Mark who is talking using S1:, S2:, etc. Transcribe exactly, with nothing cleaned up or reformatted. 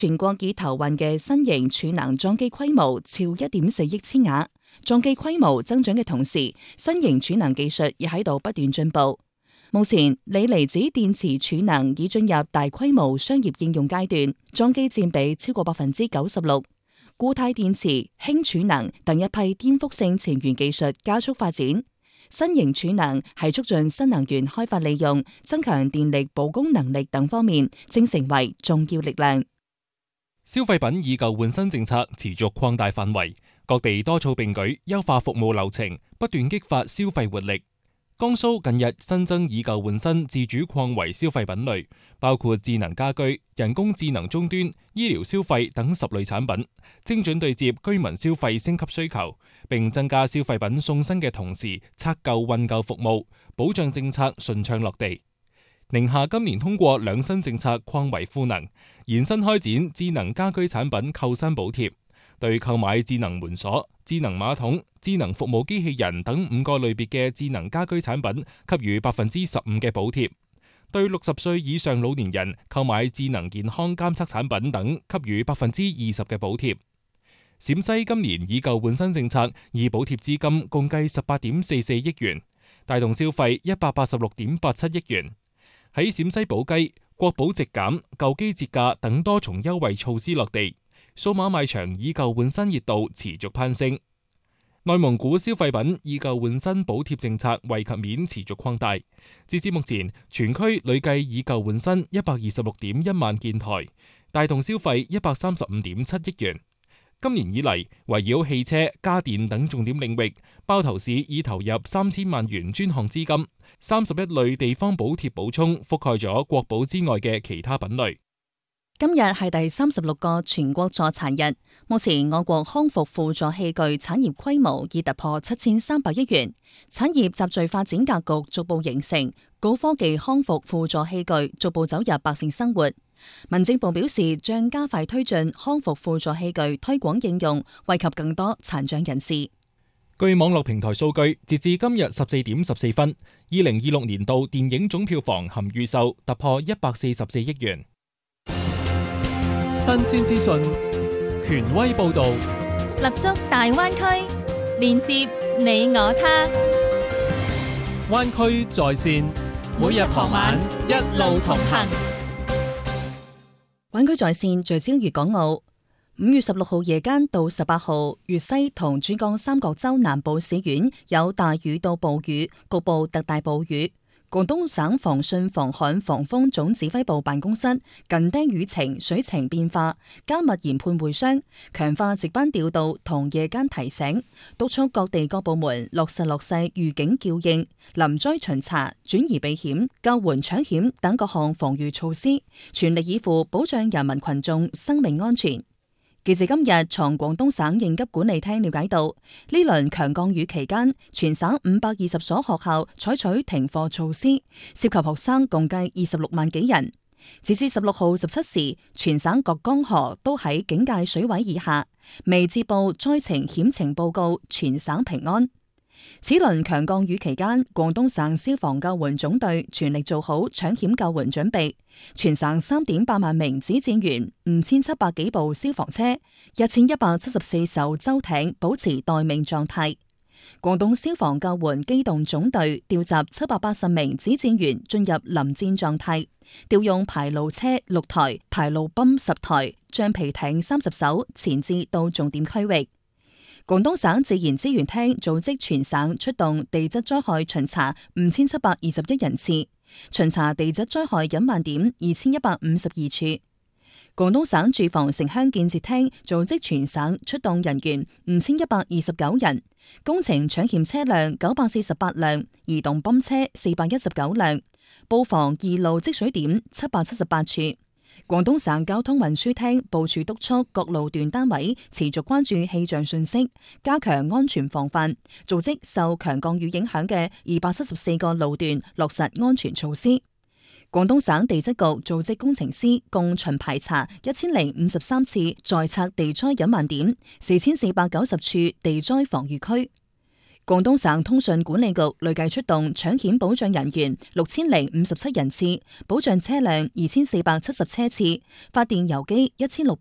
S1: 全國已投運嘅新型儲能裝機規模超一點四億千瓦，裝機規模增長嘅同時，新型儲能技術亦喺度不斷進步。目前，鋰離子電池儲能已進入大規模商業應用階段，裝機佔比超過百分之九十六。固態電池、氫儲能等一批顛覆性前沿技術加速發展。新型儲能係促進新能源開發利用、增強電力保供能力等方面，正成為重要力量。
S2: 消費品以舊換新政策持續擴大範圍，各地多措並舉，優化服務流程，不斷激發消費活力。江蘇近日新增以舊換新自主擴圍消費品類，包括智能家居、人工智能終端、醫療消費等十類產品，精準對接居民消費升級需求，並增加消費品送新嘅同時拆舊運舊服務，保障政策順暢落地。寧夏今年通過兩新政策擴圍賦能，延伸開展智能家居產品購新補貼，對購買智能門鎖、智能馬桶、智能服務機器人等五個類別嘅智能家居產品給予百分之十五嘅補貼，對六十歲以上老年人購買智能健康監測產品等給予百分之二十嘅補貼。陝西今年以舊換新政策以補貼資金共計十八點四四億元，帶動消費一百八十六點八七億元。喺陝西寶雞、國寶直減、舊機折價等多重優惠措施落地，數碼賣場以舊換新熱度持續攀升。內蒙古消費品以舊換新補貼政策惠及面持續擴大，截至目前，全區累計以舊換新一百二十六點一萬件台，帶動消費一百三十五點七億元。今年以嚟，圍繞汽車、家電等重點領域，包頭市已投入三千萬元專項資金，三十一類地方補貼補充覆蓋咗國寶之外嘅其他品類。
S1: 今日係第三十六個全國助殘日，目前我國康復輔助器具產業規模已突破七千三百億元，產業集聚發展格局逐步形成，高科技康復輔助器具逐步走入百姓生活。民政部表示，將加快推進康復輔助器具推廣應用，惠及更多殘障人士。
S2: 據網絡平台數據，截至今日十四點十四分，二零二六年度電影總票房含預售突破一百四十四億元。
S3: 新鮮資訊，權威報導，
S4: 立足大灣區，連接你我他。
S3: 灣區在線，每日傍晚一路同行。
S1: 灣區在線聚焦粵港澳。五月十六號夜間到十八號，粵西同珠江三角洲南部市縣有大雨到暴雨，局部特大暴雨。廣東省防汛防旱防風總指揮部辦公室近盯雨情、水情變化，加密研判會商，強化值班調度同夜間提醒，督促各地各部門落實落細預警叫應、臨災巡查、轉移避險、救援搶險等各項防禦措施，全力以赴保障人民群眾生命安全。記者今日從廣東省應急管理廳了解到，呢輪強降雨期間，全省五百二十所學校採取停課措施，涉及學生共計二十六萬幾人。截至十六號十七時，全省各江河都喺警戒水位以下，未接報災情險情報告，全省平安。此輪強降雨期間，廣東省消防救援總隊全力做好搶險救援準備，全省三點八萬名指戰員、五千七百幾部消防車、一千一百七十四艘舟艇保持待命狀態。廣東消防救援機動總隊調集七百八十名指戰員進入臨戰狀態，調用排澇車六台、排澇泵十台、橡皮艇三十艘前置到重點區域。廣東省自然資源廳組織全省出動地質災害巡查五千七百二十一人次，巡查地質災害隱患點二千一百五十二處。廣東省住房城鄉建設廳組織全省出動人員五千一百二十九人，工程搶險車輛九百四十八輛，移動泵車四百一十九輛，布防二路積水點七百七十八處。廣東省交通運輸廳部署督促各路段單位持續關注氣象信息，加強安全防範，組織受強降雨影響嘅二百七十四個路段落實安全措施。廣東省地質局組織工程師共巡排查一千零五十三次在測地災隱患點，四千四百九十處地災防禦區。 廣東省通訊管理局累計出動搶險保障人員六千零五十七人次，保障車輛二千四百七十車次，發電郵機一千六